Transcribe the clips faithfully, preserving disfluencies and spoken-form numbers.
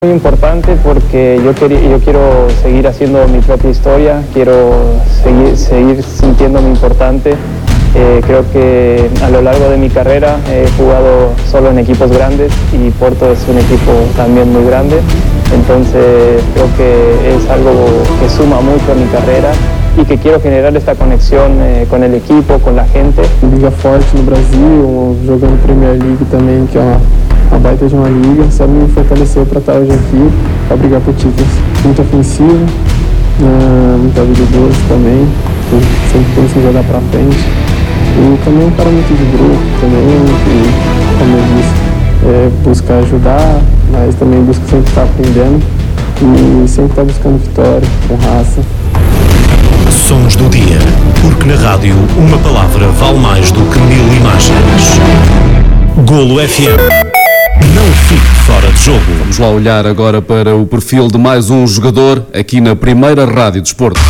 Muy importante porque yo, quer, yo quiero seguir haciendo mi propia historia, quiero seguir, seguir sintiéndome importante. Eh, creo que a lo largo de mi carrera he jugado solo en equipos grandes y Porto es un equipo también muy grande, entonces creo que es algo que suma mucho a mi carrera y que quiero generar esta conexión eh, con el equipo, con la gente. Liga forte no Brasil, jogando Premier League também, que é uma, uma baita de uma liga, só me fortaleceu para estar hoje aqui, para brigar por títulos. Muito ofensivo, uh, muito habilidoso também, sempre penso em jogar para frente. E também um cara muito de grupo, também, que, como eu disse, é, busca ajudar, mas também busca sempre estar aprendendo e sempre estar buscando vitória, com raça. Sons do dia, porque na rádio uma palavra vale mais do que mil imagens. Golo F M. Não fique fora de jogo. Vamos lá olhar agora para o perfil de mais um jogador aqui na primeira Rádio Desporto.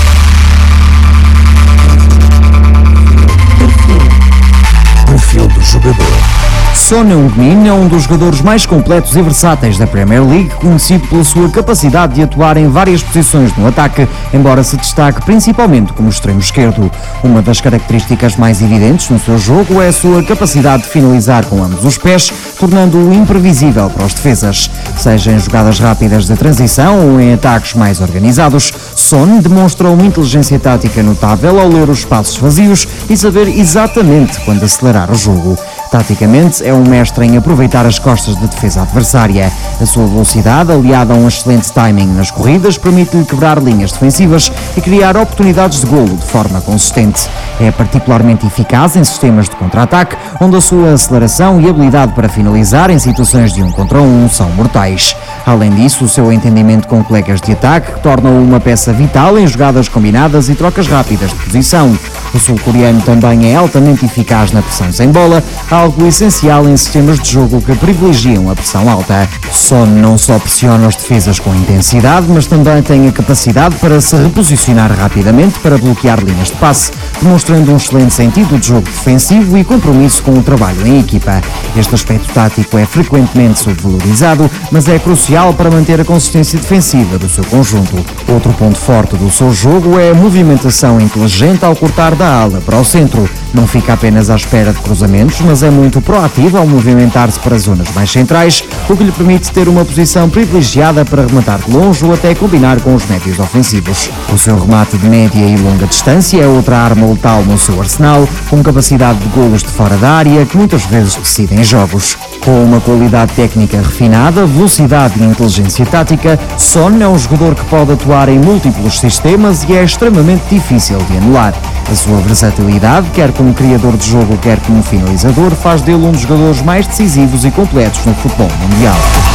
Perfil do jogador. Son Heung-min é um dos jogadores mais completos e versáteis da Premier League, conhecido pela sua capacidade de atuar em várias posições no ataque, embora se destaque principalmente como extremo esquerdo. Uma das características mais evidentes no seu jogo é a sua capacidade de finalizar com ambos os pés, tornando-o imprevisível para os defesas. Seja em jogadas rápidas de transição ou em ataques mais organizados, Son demonstra uma inteligência tática notável ao ler os espaços vazios e saber exatamente quando acelerar o jogo. Taticamente, é um mestre em aproveitar as costas da defesa adversária. A sua velocidade, aliada a um excelente timing nas corridas, permite-lhe quebrar linhas defensivas e criar oportunidades de golo de forma consistente. É particularmente eficaz em sistemas de contra-ataque, onde a sua aceleração e habilidade para finalizar em situações de um contra um são mortais. Além disso, o seu entendimento com colegas de ataque torna-o uma peça vital em jogadas combinadas e trocas rápidas de posição. O sul-coreano também é altamente eficaz na pressão sem bola, algo essencial em sistemas de jogo que privilegiam a pressão alta. Son não só pressiona os defesas com intensidade, mas também tem a capacidade para se reposicionar rapidamente para bloquear linhas de passe, demonstrando um excelente sentido de jogo defensivo e compromisso com o trabalho em equipa. Este aspecto tático é frequentemente subvalorizado, mas é crucial para manter a consistência defensiva do seu conjunto. Outro ponto forte do seu jogo é a movimentação inteligente ao cortar da ala para o centro. Não fica apenas à espera de cruzamentos, mas é muito proativo ao movimentar-se para zonas mais centrais, o que lhe permite ter uma posição privilegiada para rematar de longe ou até combinar com os médios ofensivos. O seu remate de média e longa distância é outra arma letal no seu arsenal, com capacidade de golos de fora da área que muitas vezes decidem jogos. Com uma qualidade técnica refinada, velocidade e inteligência tática, Son é um jogador que pode atuar em múltiplos sistemas e é extremamente difícil de anular. A sua versatilidade, quer como criador de jogo, quer como finalizador, faz dele um dos jogadores mais decisivos e completos no futebol mundial.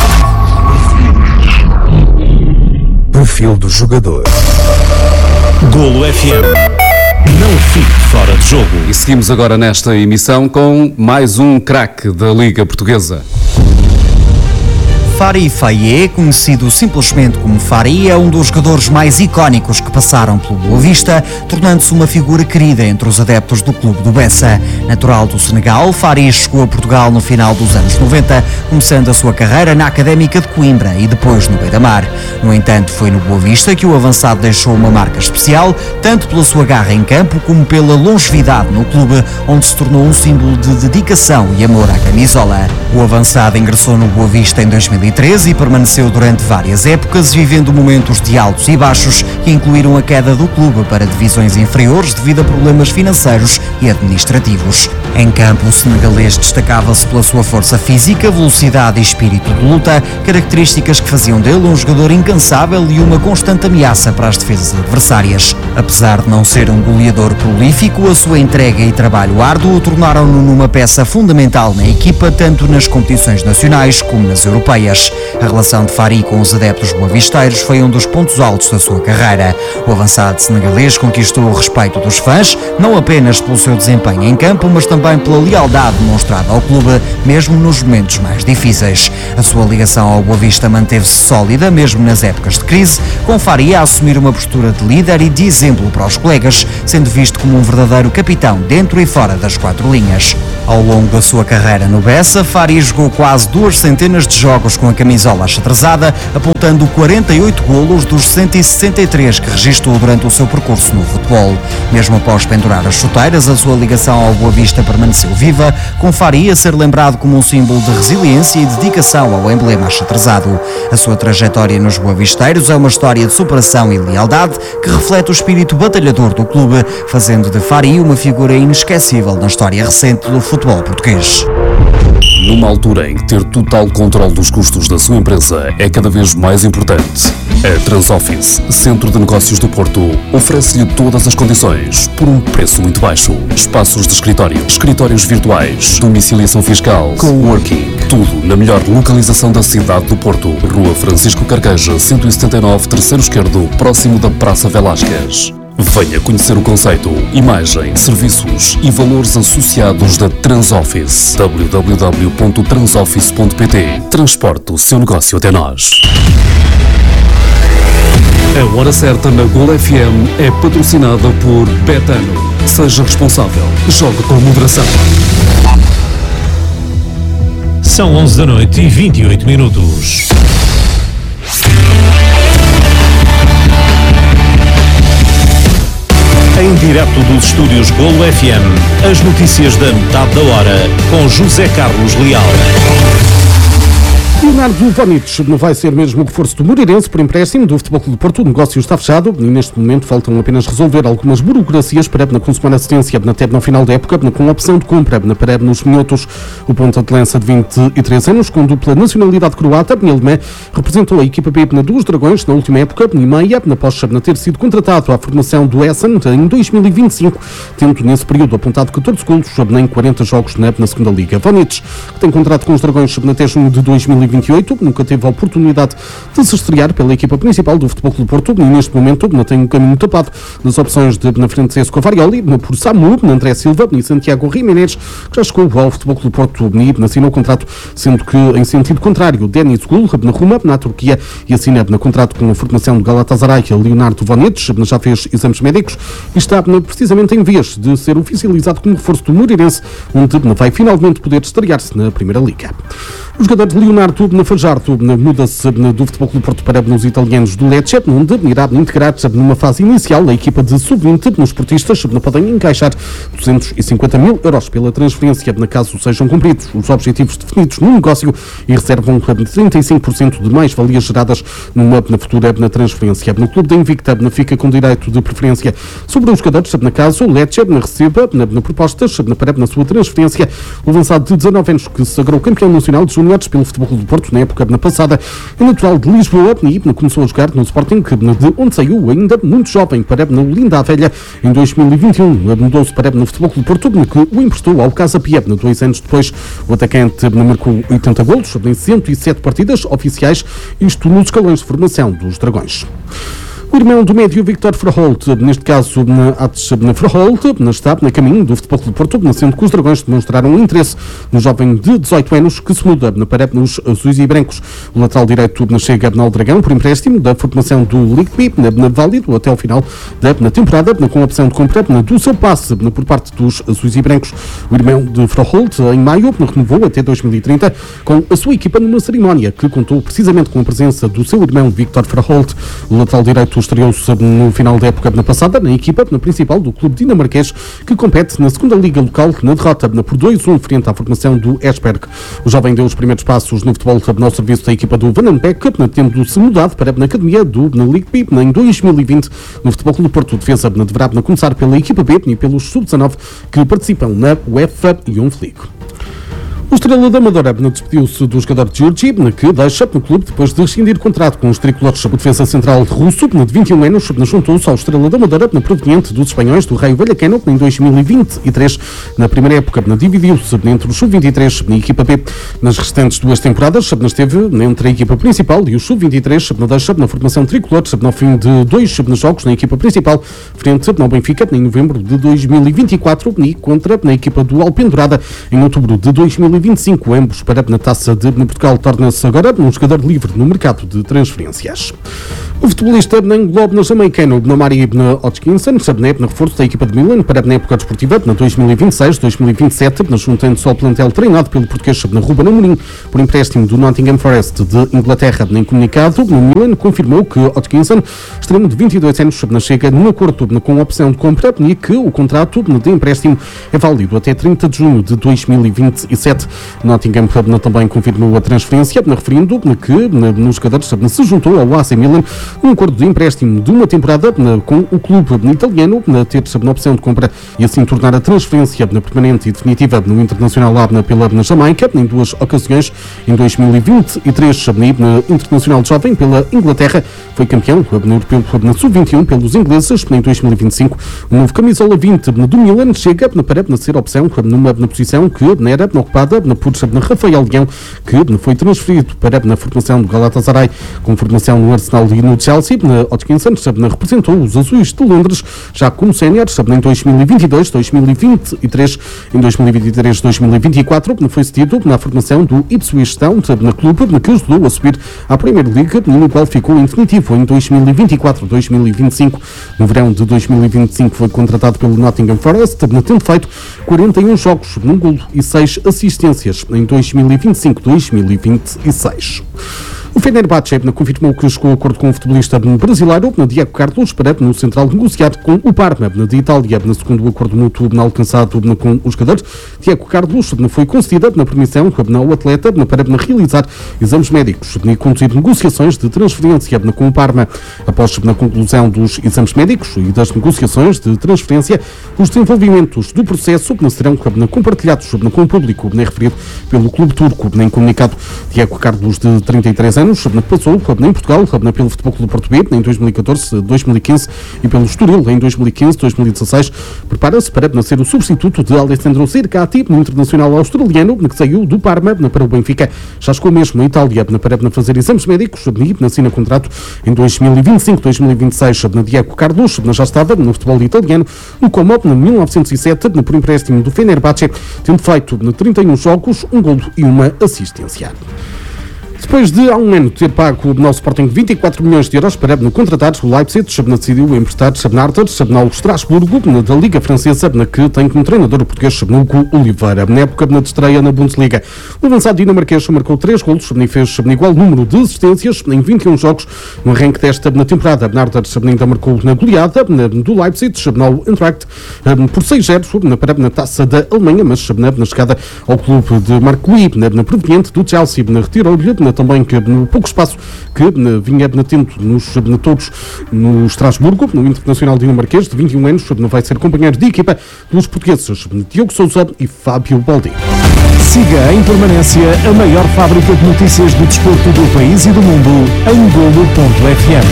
Perfil do jogador. Golo F M. Não fique fora de jogo. E seguimos agora nesta emissão com mais um craque da Liga Portuguesa. Fari Faye, conhecido simplesmente como Fari, é um dos jogadores mais icónicos que passaram pelo Boa Vista, tornando-se uma figura querida entre os adeptos do clube do Bessa. Natural do Senegal, Fari chegou a Portugal no final dos anos noventa, começando a sua carreira na Académica de Coimbra e depois no Beira-Mar. No entanto, foi no Boa Vista que o avançado deixou uma marca especial, tanto pela sua garra em campo como pela longevidade no clube, onde se tornou um símbolo de dedicação e amor à camisola. O avançado ingressou no Boa Vista em dois mil e treze e permaneceu durante várias épocas, vivendo momentos de altos e baixos que incluíram a queda do clube para divisões inferiores devido a problemas financeiros e administrativos. Em campo, o senegalês destacava-se pela sua força física, velocidade e espírito de luta, características que faziam dele um jogador incansável e uma constante ameaça para as defesas adversárias. Apesar de não ser um goleador prolífico, a sua entrega e trabalho árduo tornaram-no numa peça fundamental na equipa, tanto nas competições nacionais como nas europeias. A relação de Fari com os adeptos boavisteiros foi um dos pontos altos da sua carreira. O avançado senegalês conquistou o respeito dos fãs, não apenas pelo seu desempenho em campo, mas também pela lealdade demonstrada ao clube, mesmo nos momentos mais difíceis. A sua ligação ao Boa Vista manteve-se sólida, mesmo nas épocas de crise, com Fari a assumir uma postura de líder e de exemplo para os colegas, sendo visto como um verdadeiro capitão dentro e fora das quatro linhas. Ao longo da sua carreira no Bessa, Fari jogou quase duas centenas de jogos com a camisola achatrazada, apontando quarenta e oito golos dos cento e sessenta e três que registrou durante o seu percurso no futebol. Mesmo após pendurar as chuteiras, a sua ligação ao Boa Vista permaneceu viva, com Fari a ser lembrado como um símbolo de resiliência e dedicação ao emblema achatrazado. A sua trajetória nos boavisteiros é uma história de superação e lealdade que reflete o espírito batalhador do clube, fazendo de Fari uma figura inesquecível na história recente do futebol português. Numa altura em que ter total controle dos custos da sua empresa é cada vez mais importante, a Transoffice, Centro de Negócios do Porto, oferece-lhe todas as condições por um preço muito baixo. Espaços de escritório, escritórios virtuais, domiciliação fiscal, coworking, tudo na melhor localização da cidade do Porto. Rua Francisco Carqueja, cento e setenta e nove, terceiro esquerdo, próximo da Praça Velásquez. Venha conhecer o conceito, imagem, serviços e valores associados da Transoffice. w w w ponto transoffice ponto p t. Transporte o seu negócio até nós. A Hora Certa na Gol F M é patrocinada por Betano. Seja responsável. Jogue com moderação. São onze da noite e vinte e oito minutos. Em direto dos estúdios Golo F M, as notícias da metade da hora, com José Carlos Leal. Leonardo Vonich não vai ser mesmo o reforço do Moreirense por empréstimo do Futebol Clube do Porto. O negócio está fechado e neste momento faltam apenas resolver algumas burocracias para a consumar assistência até no final da época com opção de compra para nos minhotos. O ponta de lança de vinte e três anos com dupla nacionalidade croata, Alemã, representou a equipa B dos Dragões na última época e meia, após ter sido contratado à formação do Essen em dois mil e vinte e cinco, tendo nesse período apontado catorze golos em quarenta jogos na, na segunda liga. Vonich, que tem contrato com os Dragões até junho de dois mil e vinte e oito, nunca teve a oportunidade de se estrear pela equipa principal do Futebol Clube do Porto e neste momento não tem um caminho tapado das opções de na frente Cesco Varioli, por Samu, André Silva e Santiago Jiménez, que já chegou ao Futebol Clube do Porto e assinou o contrato, sendo que em sentido contrário, Denis Gul, na Roma, na Turquia, e assina no contrato com a formação do Galatasaray, Leonardo Vonich, já fez exames médicos e está precisamente em vez de ser oficializado como reforço do Moreirense, onde vai finalmente poder estrear-se na Primeira Liga. O jogador de Leonardo Fajardo muda-se do Futebol Clube do Porto para os italianos do Lecce, onde irá integrar-se numa fase inicial a equipa de sub vinte. Os esportistas podem encaixar duzentos e cinquenta mil euros pela transferência, na caso sejam cumpridos os objetivos definidos no negócio, e reservam trinta e cinco por cento de mais-valias geradas numa na futura na transferência. No clube da Invicta fica com direito de preferência sobre os jogadores, na caso o Lecce receba na, na propostas para na sua transferência o avançado de dezanove anos que se sagrou campeão nacional de juniores pelo Futebol Clube do Porto na época na passada, é natural de Lisboa e começou a jogar no Sporting, de onde saiu ainda muito jovem para no Linda a Velha em dois mil e vinte e um. Mudou-se para no Futebol Clube do Porto, que o emprestou ao Casa Pia. Dois anos depois, o atacante marcou oitenta golos em cento e sete partidas oficiais, isto nos escalões de formação dos Dragões. O irmão do médio Victor Verholt, neste caso na Verholt, está na caminho do Futebol Clube do Porto, sendo que os Dragões demonstraram um interesse no jovem de dezoito anos que se muda para nos azuis e brancos. O lateral direito chega ao Dragão por empréstimo da formação do Ligue na válido até ao final da temporada, com a opção de compra do seu passe por parte dos azuis e brancos. O irmão de Verholt, em maio, renovou até dois mil e trinta com a sua equipa numa cerimónia que contou precisamente com a presença do seu irmão Victor Verholt. O lateral direito estreou-se no final da época passada na equipa na principal do clube dinamarquês, que compete na segunda liga local na derrota por dois a um frente à formação do Esberg. O jovem deu os primeiros passos no futebol no serviço da equipa do Vandenbeck, tendo-se mudado para a academia do na Ligue B em dois mil e vinte. No Futebol Clube do Porto, defesa deverá começar pela equipa B e pelos sub dezanove que participam na UEFA Youth League. O Estrela da Amadora despediu-se do jogador Georgi, que deixa no clube depois de rescindir contrato com os tricolores. O defesa central russo, de vinte e um anos, juntou-se ao Estrela da Amadora, proveniente dos espanhóis do Raio Vallecano, em dois mil e vinte e três. Na primeira época, dividiu-se entre o sub vinte e três e a equipa B. Nas restantes duas temporadas, esteve entre a equipa principal e o sub vinte e três, deixa na formação tricolor, no fim de dois jogos na equipa principal, frente ao Benfica, em novembro de dois mil e vinte e quatro, e contra na equipa do Alpendurada, em outubro de dois mil e mil e vinte e cinco, ambos para na Taça de Portugal, torna-se agora um jogador livre no mercado de transferências. O futebolista anglo jamaicano Omari Hodgkinson na reforço da equipa de Milan para a época desportiva na dois mil e vinte e seis dois mil e vinte e sete, juntando-se ao plantel treinado pelo português na Ruben Amorim por empréstimo do Nottingham Forest de Inglaterra. Em comunicado, o Milan confirmou que Hodgkinson, extremo de vinte e dois anos, chega num acordo com a opção de compra e que o contrato de empréstimo é válido até trinta de junho de dois mil e vinte e sete. Nottingham também confirmou a transferência, referindo que no jogador se juntou ao A C Milan um acordo de empréstimo de uma temporada com o clube italiano, ter a opção de compra e assim tornar a transferência permanente e definitiva no Internacional pela Jamaica, em duas ocasiões, em dois mil e vinte e três no Internacional Jovem pela Inglaterra, foi campeão europeu na sub vinte e um pelos ingleses. Em dois mil e vinte e cinco, o novo camisola vinte do Milan chega para ser opção numa posição que era ocupada por Rafael Leão, que foi transferido para a formação do Galatasaray, com formação no Arsenal e no Chelsea. Hodgkinson representou os azuis de Londres já como sénior em dois mil e vinte e dois dois mil e vinte e três, em dois mil e vinte e três dois mil e vinte e quatro foi cedido na formação do Ipswich Town, na clube que ajudou a subir à Premier League, no qual ficou em definitivo em dois mil e vinte e quatro dois mil e vinte e cinco. No verão de dois mil e vinte e cinco foi contratado pelo Nottingham Forest, tendo feito quarenta e um jogos, um golo e seis assistências em dois mil e vinte e cinco dois mil e vinte e seis. O Fenerbahçe confirmou que chegou a acordo com o futebolista brasileiro Diego Carlos para no central negociar com o Parma de Itália. Segundo o acordo mútuo alcançado com os jogadores, Diego Carlos foi concedida na permissão ao atleta para realizar exames médicos e conduzir negociações de transferência com o Parma. Após a conclusão dos exames médicos e das negociações de transferência, os desenvolvimentos do processo serão compartilhados com o público, referido pelo clube turco. Em comunicado, Diego Carlos, de trinta e três anos, passou em Portugal pelo Futebol Clube Porto B em dois mil e catorze dois mil e quinze e pelo Estoril em dois mil e quinze dois mil e dezasseis. Prepara-se para ser o substituto de Alessandro Cercati, no internacional australiano que saiu do Parma para o Benfica. Já chegou mesmo em Itália para fazer exames médicos e assina contrato em dois mil e vinte e cinco dois mil e vinte e seis. Diego Carlos já estava no futebol italiano no Como em mil novecentos e sete por empréstimo do Fenerbahçe, tendo feito trinta e um jogos, um golo e uma assistência. Depois de há um ano ter pago o nosso Sporting vinte e quatro milhões de euros para contratar o Leipzig, decidiu emprestar Narter ao Estrasburgo, da Liga Francesa, que tem como treinador o português Hugo Oliveira. Na época de estreia na Bundesliga, o avançado dinamarquês marcou três golos e fez igual número de assistências em vinte e um jogos. No arranque desta temporada, Narter ainda marcou na goleada do Leipzig ao Eintracht por seis zero para na Taça da Alemanha, mas na chegada ao clube de Marco Lee, proveniente do Chelsea, retirou-lhe também que no pouco espaço que vinha tendo nos todos no Estrasburgo, no Internacional dinamarquês, de vinte e um anos, vai ser companheiro de equipa dos portugueses Diogo Sousa e Fábio Baldi. Siga em permanência a maior fábrica de notícias do desporto do país e do mundo em golo ponto f m.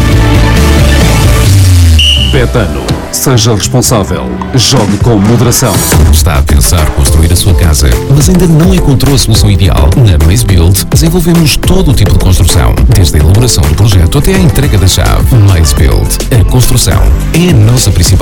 Betano. Seja responsável. Jogue com moderação. Está a pensar construir a sua casa, mas ainda não encontrou a solução ideal? Na Maze Build desenvolvemos todo o tipo de construção, desde a elaboração do projeto até a entrega da chave. Maze Build. A construção é a nossa principal